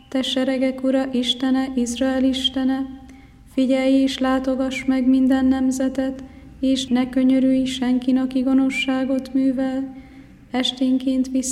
Te seregek Ura, Istene, Izrael Istene, figyelj és látogass meg minden nemzetet, és ne könyörülj senkin, aki gonoszságot művel, esténként